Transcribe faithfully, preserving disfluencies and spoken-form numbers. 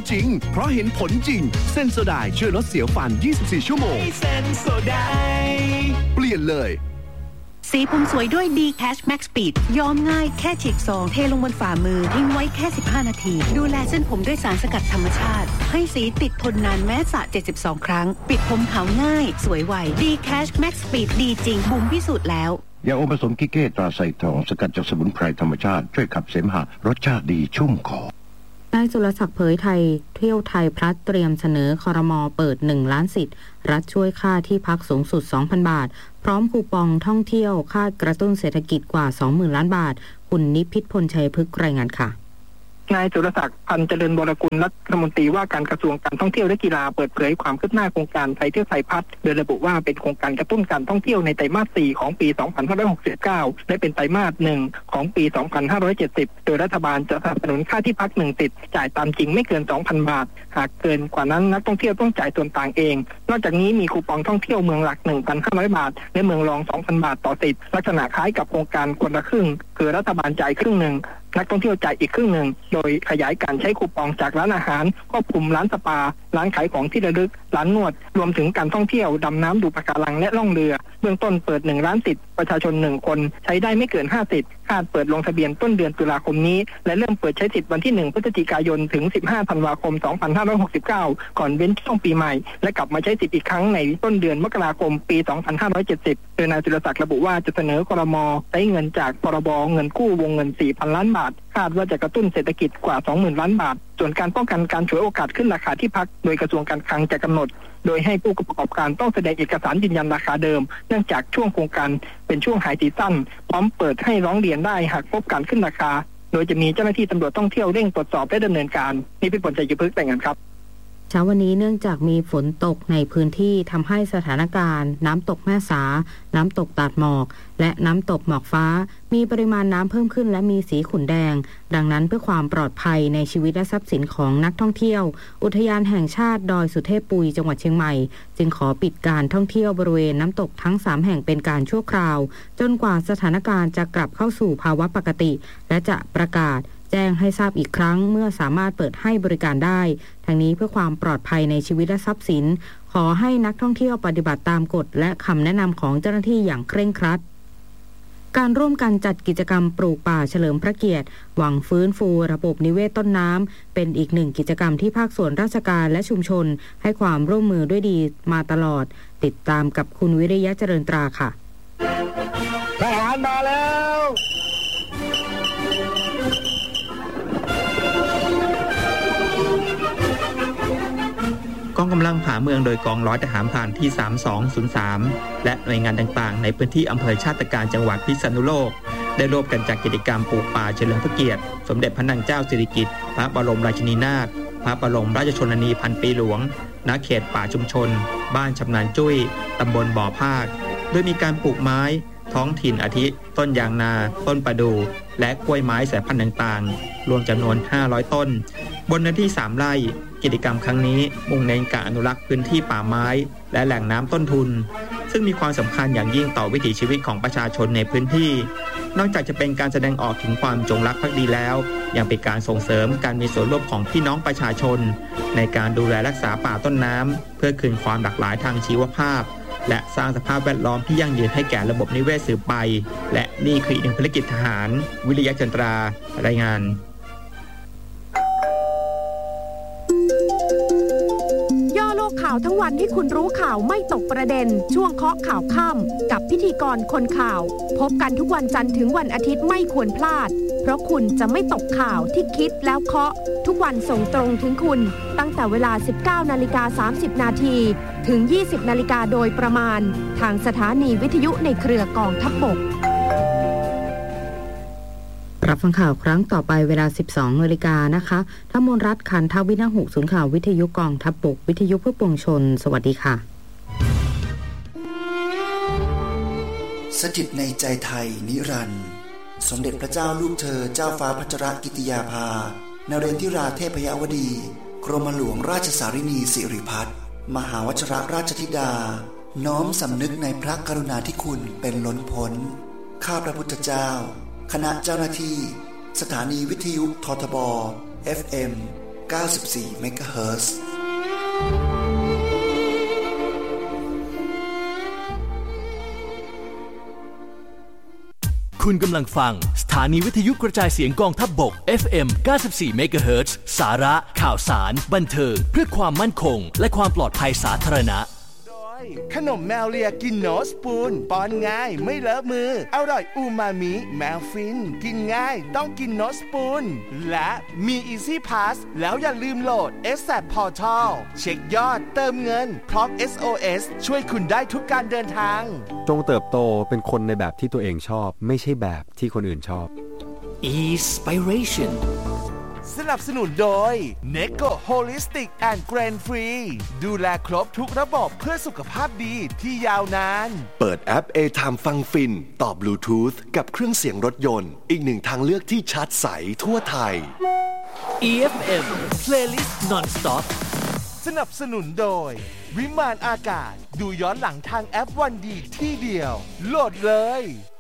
จริงเพราะเห็นผลจริงเซนโซไดช่วยลดเสียวฟันยี่สิบสี่ชั่วโมงเซนโซไดเปลี่ยนเลยสีผมสวยด้วย D-Cash Max Speed ย้อมง่ายแค่ฉีกซองเทลงบนฝ่ามือทิ้งไว้แค่สิบห้านาทีดูแลเส้นผมด้วยสารสกัดธรรมชาติให้สีติดทนนานแม้สระเจ็ดสิบสองครั้งปิดผมขาวง่ายสวยไว D-Cash Max Speed ดีจริงบุ๋มพิสูจน์แล้วยาอมผสมกิเก้ตราไซทองสกัดจากสมุนไพรธรรมชาติช่วยขับเสมหะรสชาติดีชุ่มคอนายสุรศักดิ์เผยไทยเที่ยวไทยพลัสเตรียมเสนอครม.เปิดหนึ่งล้านสิทธิ์รัฐช่วยค่าที่พักสูงสุด สองพัน บาทพร้อมคูปองท่องเที่ยวค่ากระตุ้นเศรษฐกิจกว่า สองหมื่น ล้านบาทคุณนิพิษพลชัยพฤกษ์รายงานค่ะนายสุรศักดิ์พันเจริญวรกุลรัฐมนตรีว่าการกระทรวงการท่องเที่ยวและกีฬาเปิดเผยความคืบหน้าโครงการไทยเที่ยวไทยพัฒน์โดยระบุว่าเป็นโครงการกระตุ้นการท่องเที่ยวในไตรมาสสี่ของปี สองพันห้าร้อยหกสิบเก้า และเป็นไตรมาสหนึ่งของปี สองพันห้าร้อยเจ็ดสิบ โดยรัฐบาลจะสนับสนุนค่าที่พักหนึ่งติดจ่ายตามจริงไม่เกิน สองพัน บาทหากเกินกว่านั้นนักท่องเที่ยวต้องจ่ายส่วนต่างเองนอกจากนี้มีคูปองท่องเที่ยวเมืองหลัก หนึ่งพันห้าร้อย บาทและเมืองรอง สองพัน บาทต่อสิทธิ์ลักษณะคล้ายกับโครงการคนละครึ่งคือรัฐบาลจ่ายครึ่งนึงนักท่องเที่ยวจ่ายอีกครึ่งหนึ่งโดยขยายการใช้คูปองจากร้านอาหารครอบคลุมร้านสปาร้านขายของที่ระลึกร้านนวดรวมถึงการท่องเที่ยวดำน้ำดูปะการังและล่องเรือเบื้องต้นเปิดหนึ่งล้านสิทธิ์ประชาชนหนึ่งคนใช้ได้ไม่เกินห้าสิทธิ์คาดเปิดลงทะเบียนต้นเดือนตุลาคมนี้และเริ่มเปิดใช้สิทธิ์วันที่หนึ่งพฤศจิกายนถึงสิบห้าธันวาคมสองพันห้าร้อยหกสิบเก้าก่อนเว้นช่วงปีใหม่และกลับมาใช้สิทธิ์อีกครั้งในต้นเดือนมกราคมปีสองพันห้าร้อยเจ็ดสิบโดยนายสุรศักดิ์ระบุว่าจะเสนอครม.ใช้เงินจากพรบเงินกู้วงเงิน สี่พัน ล้านบาทคาดว่าจะกระตุ้นเศรษฐกิจกว่า สองหมื่น ล้านบาทส่วนการป้องกันการฉวยโอกาสขึ้นราคาที่พักโดยกระทรวงการคลังจะกำหนดโดยให้ผู้ประกอบการต้องแสดงเอกสารยืนยันราคาเดิมเนื่องจากช่วงโครงการเป็นช่วงไฮซีซั่นพร้อมเปิดให้ร้องเรียนได้หากพบการขึ้นราคาโดยจะมีเจ้าหน้าที่ตำรวจท่องเที่ยวเร่งตรวจสอบและดำเนินการนี่เป็นผลจากยุพฤกษ์แต่งงานครับเช้าวันนี้เนื่องจากมีฝนตกในพื้นที่ทำให้สถานการณ์น้ำตกแม่สาน้ำตกตาดหมอกและน้ำตกหมอกฟ้ามีปริมาณน้ำเพิ่มขึ้นและมีสีขุ่นแดงดังนั้นเพื่อความปลอดภัยในชีวิตและทรัพย์สินของนักท่องเที่ยวอุทยานแห่งชาติดอยสุเทพปุยจังหวัดเชียงใหม่จึงขอปิดการท่องเที่ยวบริเวณน้ำตกทั้งสามแห่งเป็นการชั่วคราวจนกว่าสถานการณ์จะกลับเข้าสู่ภาวะปกติและจะประกาศแจ้งให้ทราบอีกครั้งเมื่อสามารถเปิดให้บริการได้ทั้งนี้เพื่อความปลอดภัยในชีวิตและทรัพย์สินขอให้นักท่องเที่ยวปฏิบัติตามกฎและคำแนะนำของเจ้าหน้าที่อย่างเคร่งครัดการร่วมกันจัดกิจกรรมปลูกป่าเฉลิมพระเกียรติหวังฟื้นฟูระบบนิเวศต้นน้ำเป็นอีกหนึ่งกิจกรรมที่ภาคส่วนราชการและชุมชนให้ความร่วมมือด้วยดีมาตลอดติดตามกับคุณวิริยะเจริญตราค่ะทหารมาแล้วกองกำลังผาเมืองโดยกองร้อยทหารพรานที่สามสองศูนย์สามและหน่วยงานต่างๆในพื้นที่อำเภอชาติการจังหวัดพิษณุโลกได้ร่วมกันจัดกิจกรรมปลูกป่าเฉลิมพระเกียรติสมเด็จพระนางเจ้าสิริกิติ์พระบรมราชินีนาถพระบรมราชชนนีพันปีหลวงณเขตป่าชุมชนบ้านชำนาญจุ้ยตำบลบ่อภาคโดยมีการปลูกไม้ท้องถิ่นอาทิต้นยางนาต้นประดู่และกล้วยไม้สายพันธุ์ต่างๆรวมจำนวนห้าร้อยต้นบนเนื้อที่สามไร่กิจกรรมครั้งนี้มุ่งเน้นการอนุรักษ์พื้นที่ป่าไม้และแหล่งน้ำต้นทุนซึ่งมีความสำคัญอย่างยิ่งต่อวิถีชีวิตของประชาชนในพื้นที่นอกจากจะเป็นการแสดงออกถึงความจงรักภักดีแล้วยังเป็นการส่งเสริมการมีส่วนร่วมของพี่น้องประชาชนในการดูแลรักษาป่าต้นน้ำเพื่อคืนความหลากหลายทางชีวภาพและสร้างสภาพแวดล้อมที่ยั่งยืนให้แก่ระบบนิเวศสืบไปและนี่คืออีกหนึ่งภารกิจทหารวิริยะจันทรารายงานย่อโลกข่าวทั้งวันให้คุณรู้ข่าวไม่ตกประเด็นช่วงเคาะข่าวค่ำกับพิธีกรคนข่าวพบกันทุกวันจันทร์ถึงวันอาทิตย์ไม่ควรพลาดเพราะคุณจะไม่ตกข่าวที่คิดแล้วเคาะทุกวันส่งตรงถึงคุณตั้งแต่เวลา สิบเก้านาฬิกาสามสิบนาทีถึง ยี่สิบนาฬิกาโดยประมาณทางสถานีวิทยุในเครือกองทัพบกรับฟังข่าวครั้งต่อไปเวลา สิบสองนาฬิกานะคะทั้งมนรัตน์ขันทวินาหุศูนย์ข่าววิทยุกองทัพบกวิทยุเพื่อปวงชนสวัสดีค่ะสถิตในใจไทยนิรันดร์สมเด็จพระเจ้าลูกเธอเจ้าฟ้าพัชรกิติยาภานเรนทิราเทพยวดีกรมหลวงราชสารินีสิริพัฒน์มหาวชิรราชธิดาน้อมสำนึกในพระกรุณาธิคุณเป็นล้นพ้นข้าพระพุทธเจ้าคณะเจ้าหน้าที่สถานีวิทยุททบ เอฟ เอ็มเก้าสิบสี่ เมกะเฮิรตซ์คุณกำลังฟังสถานีวิทยุกระจายเสียงกองทัพบก เอฟ เอ็ม เก้าสิบสี่ เมกะเฮิรตซ์ สาระข่าวสารบันเทิงเพื่อความมั่นคงและความปลอดภัยสาธารณะขนมแมวเลียกินโนสปูนป้อนง่ายไม่เลอะมืออร่อยอูมามิแมวฟินกินง่ายต้องกินโนสปูนและมี Easy Pass แล้วอย่าลืมโหลด เอส แอป Portal เช็คยอดเติมเงินพร้อม เอส โอ เอส ช่วยคุณได้ทุกการเดินทางจงเติบโตเป็นคนในแบบที่ตัวเองชอบไม่ใช่แบบที่คนอื่นชอบ Inspiration สนับสนุนโดย Necco Holistic and Grain Free ดูแลครบทุกระบบเพื่อสุขภาพดีที่ยาวนานเปิดแอป A-Time ฟังฟินต่อบลูทูธกับเครื่องเสียงรถยนต์อีกหนึ่งทางเลือกที่ชัดใสทั่วไทยอี เอฟ เอ็ม Playlist Non-Stop สนับสนุนโดยวิมานอากาศดูย้อนหลังทางแอปวันดีที่เดียวโหลดเลย